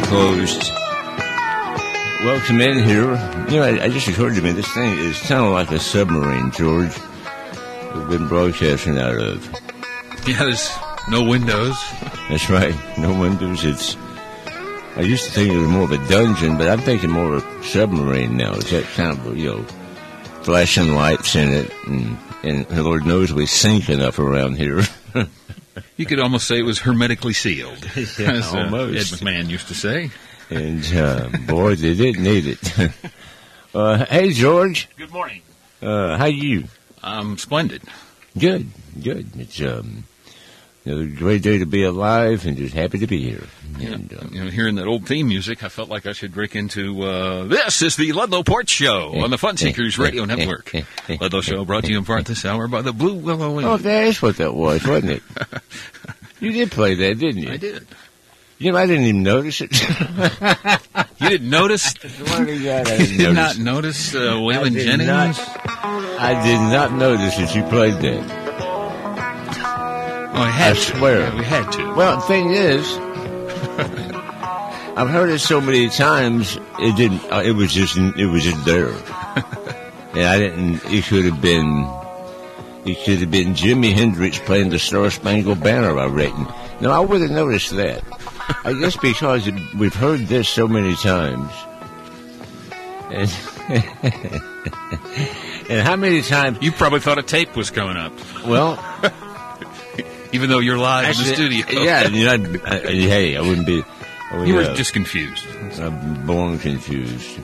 closed. Welcome in here. You know, I just occurred to me, this thing is kind of like a submarine, George. We've been broadcasting out of. Yeah, there's no windows. That's right, no windows. I used to think it was more of a dungeon, but I'm thinking more of a submarine now. It's that kind of, flashing lights in it, and Lord knows we sink enough around here. You could almost say it was hermetically sealed, yeah, as almost. Ed McMahon used to say. And, boy, they didn't need it. Hey, George. Good morning. How you? I'm splendid. Good. It's a great day to be alive and just happy to be here. Yeah. And, hearing that old theme music, I felt like I should break into, this is the Ludlow Porch Show on the Fun Seekers Radio Network. Ludlow Show brought to you in part this hour by the Blue Willow Inn. Oh, that's what that was, wasn't it? You did play that, didn't you? I did. I didn't even notice it. You didn't notice? I did not notice Waylon Jennings? I did not notice that you played that. Oh, I swear. Yeah, we had to. Well, the thing is, I've heard it so many times, it didn't, it was just there. And I didn't, it should have been Jimi Hendrix playing the Star Spangled Banner, I reckon. No, I would have noticed that. I guess because we've heard this so many times. And, and how many times... You probably thought a tape was coming up. Well... Even though you're live in the studio. Yeah, hey, I wouldn't be... You were just confused. I'm born confused.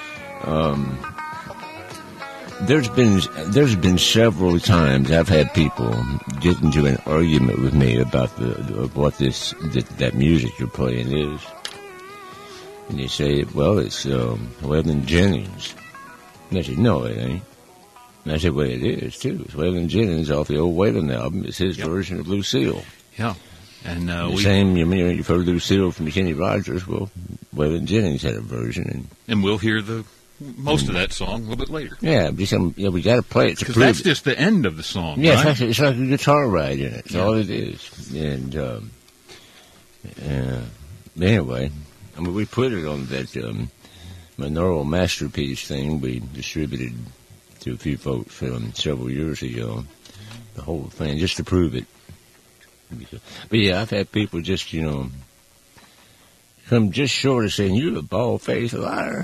There's been several times I've had people get into an argument with me about what that music you're playing is, and they say, "Well, it's Waylon Jennings." And I said, "No, it ain't." And I said, "Well, it is too. It's Waylon Jennings off the old Waylon album. It's his version of Lucille." Yeah, and same. You've heard Lucille from Kenny Rogers. Well, Waylon Jennings had a version, and we'll hear most of that song a little bit later. Yeah, we got to play it because that's just the end of the song. Yeah, right? It's like a guitar ride in it. That's all it is. And anyway, we put it on that Monaural Masterpiece thing we distributed to a few folks several years ago. The whole thing, just to prove it. But yeah, I've had people just come just short of saying you're a bald-faced liar.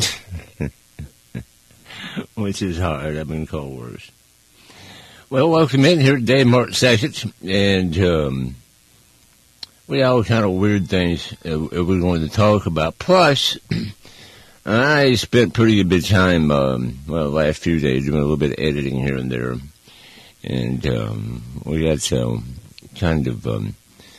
Which is hard. I've been called worse. Well, welcome in here today, March 2nd, and we all kind of weird things we're going to talk about. Plus, I spent pretty good bit of time, the last few days doing a little bit of editing here and there, and we got some kind of, a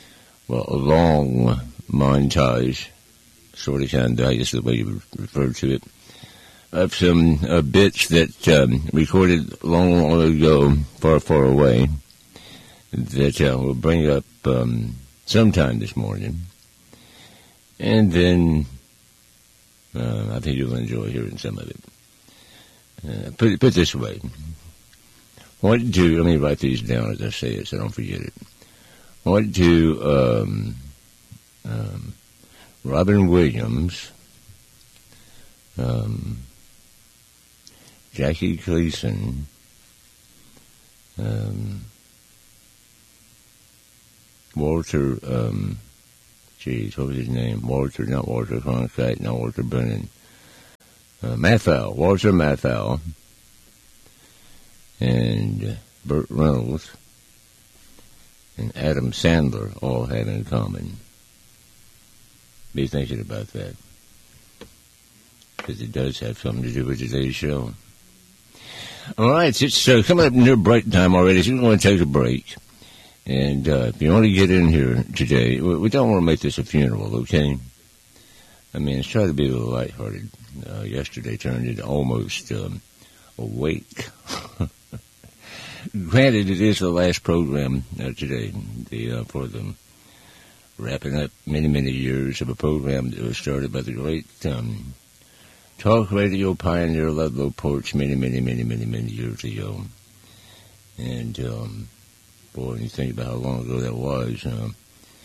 long montage, sort of kind of, I guess the way you refer to it, of some bits that recorded long ago, far away, that we'll bring up sometime this morning. And then I think you'll enjoy hearing some of it. Put it this way. Let me write these down as I say it so I don't forget it. Robin Williams, Jackie Gleason, Walter, what was his name? Not Walter Cronkite, not Walter Brennan. Walter Matthau, and Burt Reynolds, and Adam Sandler all had in common. Be thinking about that, because it does have something to do with today's show. All right, it's coming up near break time already, so we're going to take a break. And if you want to get in here today, we don't want to make this a funeral, okay? I mean, let's try to be a little lighthearted. Yesterday turned into almost a wake. Granted, it is the last program today for the wrapping up many years of a program that was started by the great talk radio pioneer Ludlow Porch many years ago. And, boy, when you think about how long ago that was,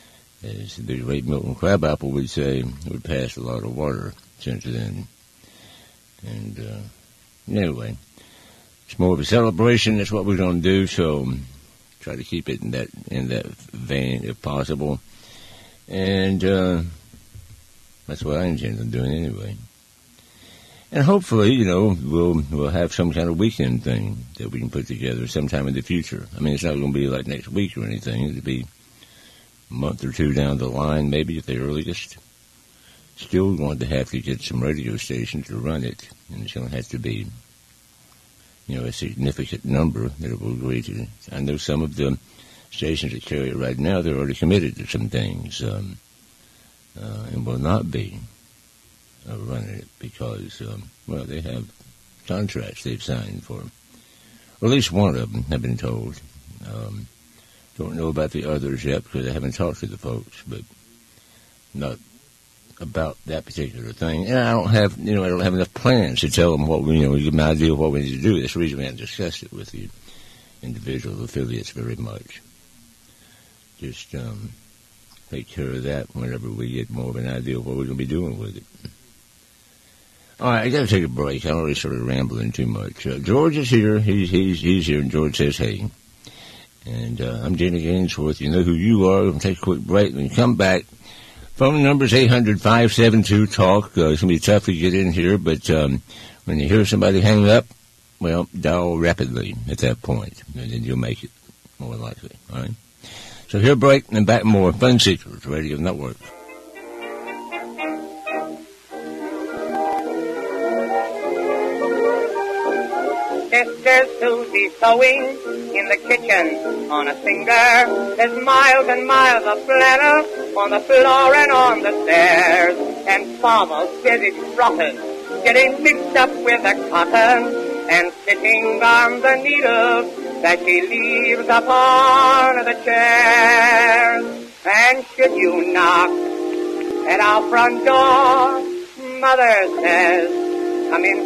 as the great Milton Crabapple would say, would pass a lot of water since then. And anyway, it's more of a celebration. That's what we're going to do. So try to keep it in that vein if possible. And that's what I intend on doing anyway. And hopefully, we'll have some kind of weekend thing that we can put together sometime in the future. I mean, it's not going to be like next week or anything. It'll be a month or two down the line, maybe at the earliest. Still going to have to get some radio stations to run it. And it's going to have to be, a significant number that will agree to. I know some of the stations that carry it right now, they're already committed to some things and will not be running it because, they have contracts they've signed for. Or at least one of them, I've been told. Don't know about the others yet because I haven't talked to the folks, but not about that particular thing. And I don't have enough plans to tell them what give them an idea of what we need to do. That's the reason we haven't discussed it with the individual affiliates very much. Just take care of that whenever we get more of an idea of what we're going to be doing with it. All right, I got to take a break. I already started rambling too much. George is here. He's here, and George says, hey. And I'm Danny Ainsworth. You know who you are. We'll take a quick break and come back. Phone number is 800-572-TALK. It's going to be tough to get in here, but when you hear somebody hang up, well, dial rapidly at that point, and then you'll make it, more likely. All right? So here, break, and back more Fun Seekers Radio Network. Sister Susie sewing in the kitchen on a singer. There's miles and miles of flannel on the floor and on the stairs. And Mama's busy frothing, getting mixed up with the cotton and stitching on the needles that she leaves upon the chairs. And should you knock at our front door, Mother says, come in.